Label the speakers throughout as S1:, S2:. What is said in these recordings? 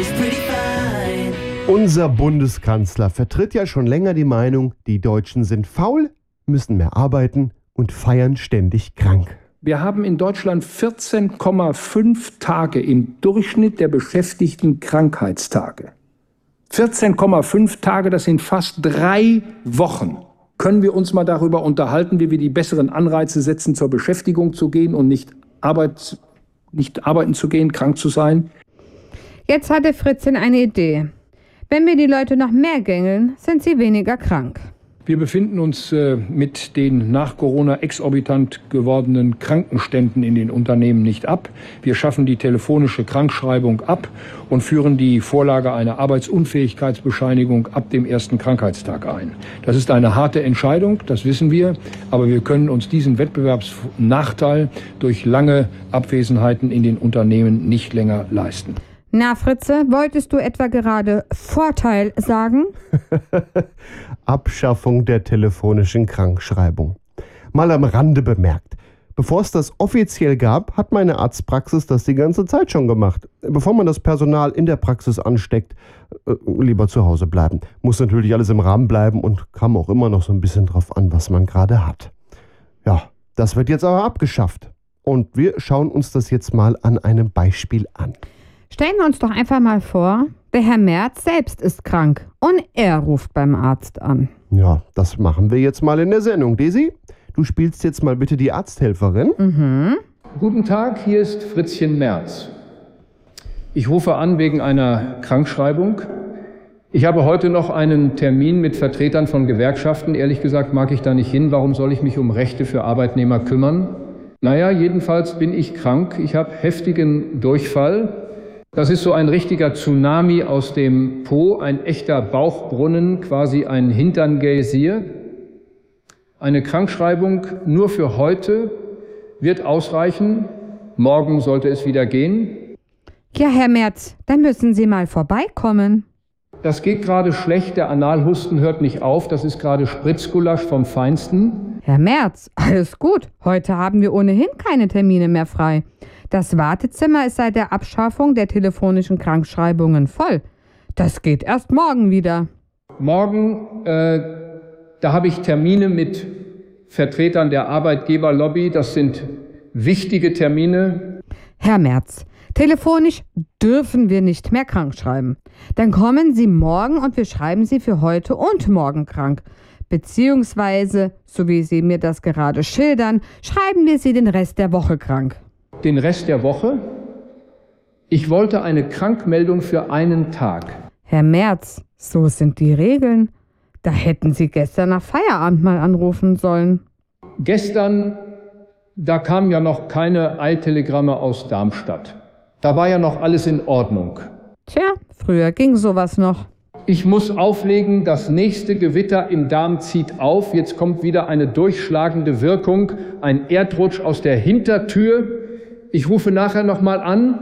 S1: Unser Bundeskanzler vertritt ja schon länger die Meinung, die Deutschen sind faul, müssen mehr arbeiten und feiern ständig krank.
S2: Wir haben in Deutschland 14,5 Tage im Durchschnitt der Beschäftigten Krankheitstage. 14,5 Tage, das sind fast 3 Wochen. Können wir uns mal darüber unterhalten, wie wir die besseren Anreize setzen, zur Beschäftigung zu gehen und nicht arbeiten zu gehen, krank zu sein?
S3: Jetzt hatte Fritzchen eine Idee. Wenn wir die Leute noch mehr gängeln, sind sie weniger krank.
S2: Wir befinden uns mit den nach Corona exorbitant gewordenen Krankenständen in den Unternehmen nicht ab. Wir schaffen die telefonische Krankschreibung ab und führen die Vorlage einer Arbeitsunfähigkeitsbescheinigung ab dem ersten Krankheitstag ein. Das ist eine harte Entscheidung, das wissen wir, aber wir können uns diesen Wettbewerbsnachteil durch lange Abwesenheiten in den Unternehmen nicht länger leisten.
S3: Na, Fritze, wolltest du etwa gerade Vorteil sagen?
S1: Abschaffung der telefonischen Krankschreibung. Mal am Rande bemerkt. Bevor es das offiziell gab, hat meine Arztpraxis das die ganze Zeit schon gemacht. Bevor man das Personal in der Praxis ansteckt, lieber zu Hause bleiben. Muss natürlich alles im Rahmen bleiben und kam auch immer noch so ein bisschen drauf an, was man gerade hat. Ja, das wird jetzt aber abgeschafft. Und wir schauen uns das jetzt mal an einem Beispiel an.
S3: Stellen wir uns doch einfach mal vor, der Herr Merz selbst ist krank und er ruft beim Arzt an.
S1: Ja, das machen wir jetzt mal in der Sendung. Desi, du spielst jetzt mal bitte die Arzthelferin.
S3: Mhm.
S2: Guten Tag, hier ist Fritzchen Merz. Ich rufe an wegen einer Krankschreibung. Ich habe heute noch einen Termin mit Vertretern von Gewerkschaften. Ehrlich gesagt mag ich da nicht hin. Warum soll ich mich um Rechte für Arbeitnehmer kümmern? Naja, jedenfalls bin ich krank. Ich habe heftigen Durchfall. Das ist so ein richtiger Tsunami aus dem Po, ein echter Bauchbrunnen, quasi ein Hinterngeysir. Eine Krankschreibung nur für heute wird ausreichen. Morgen sollte es wieder gehen.
S3: Ja, Herr Merz, dann müssen Sie mal vorbeikommen.
S2: Das geht gerade schlecht, der Analhusten hört nicht auf, das ist gerade Spritzgulasch vom Feinsten.
S3: Herr Merz, alles gut. Heute haben wir ohnehin keine Termine mehr frei. Das Wartezimmer ist seit der Abschaffung der telefonischen Krankschreibungen voll. Das geht erst morgen wieder.
S2: Morgen, da habe ich Termine mit Vertretern der Arbeitgeberlobby. Das sind wichtige Termine.
S3: Herr Merz, telefonisch dürfen wir nicht mehr krank schreiben. Dann kommen Sie morgen und wir schreiben Sie für heute und morgen krank. Beziehungsweise, so wie Sie mir das gerade schildern, schreiben wir Sie den Rest der Woche krank.
S2: Den Rest der Woche? Ich wollte eine Krankmeldung für einen Tag.
S3: Herr Merz, so sind die Regeln. Da hätten Sie gestern nach Feierabend mal anrufen sollen.
S2: Gestern, da kamen ja noch keine Eiltelegramme aus Darmstadt. Da war ja noch alles in Ordnung.
S3: Tja, früher ging sowas noch.
S2: Ich muss auflegen, das nächste Gewitter im Darm zieht auf. Jetzt kommt wieder eine durchschlagende Wirkung, ein Erdrutsch aus der Hintertür. Ich rufe nachher nochmal an.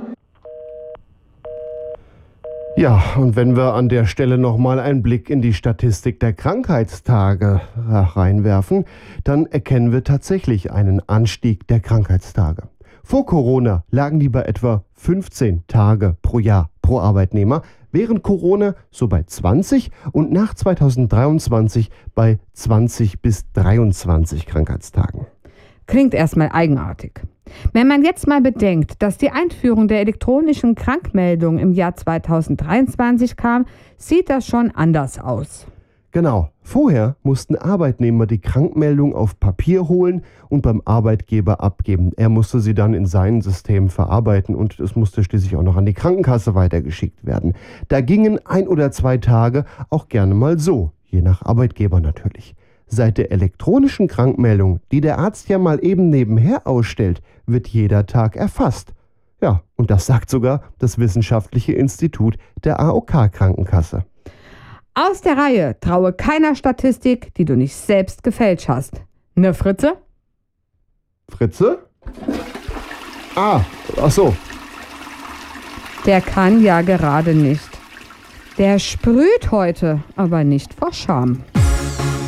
S1: Ja, und wenn wir an der Stelle nochmal einen Blick in die Statistik der Krankheitstage reinwerfen, dann erkennen wir tatsächlich einen Anstieg der Krankheitstage. Vor Corona lagen die bei etwa 15 Tage pro Jahr pro Arbeitnehmer, während Corona so bei 20 und nach 2023 bei 20 bis 23 Krankheitstagen.
S3: Klingt erstmal eigenartig. Wenn man jetzt mal bedenkt, dass die Einführung der elektronischen Krankmeldung im Jahr 2023 kam, sieht das schon anders aus.
S1: Genau. Vorher mussten Arbeitnehmer die Krankmeldung auf Papier holen und beim Arbeitgeber abgeben. Er musste sie dann in seinem System verarbeiten und es musste schließlich auch noch an die Krankenkasse weitergeschickt werden. Da gingen 1 oder 2 Tage auch gerne mal so, je nach Arbeitgeber natürlich. Seit der elektronischen Krankmeldung, die der Arzt ja mal eben nebenher ausstellt, wird jeder Tag erfasst. Ja, und das sagt sogar das Wissenschaftliche Institut der AOK-Krankenkasse.
S3: Aus der Reihe traue keiner Statistik, die du nicht selbst gefälscht hast. Ne, Fritze?
S1: Fritze? Ach so.
S3: Der kann ja gerade nicht. Der sprüht heute, aber nicht vor Scham.